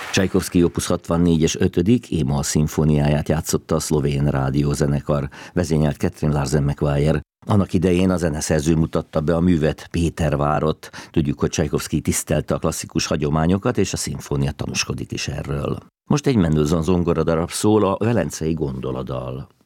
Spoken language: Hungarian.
Csajkovszky Opus 64 és 5. E-moll szimfóniáját játszotta a szlovén rádiózenekar, vezényelt Catherine Larsen Maguire. Annak idején a zeneszerző mutatta be a művet Pétervárot. Tudjuk, hogy Csajkovszky tisztelte a klasszikus hagyományokat, és a szimfónia tanúskodik is erről. Most egy Mendelssohn zongoradarab szól, a Velencei gondoladal.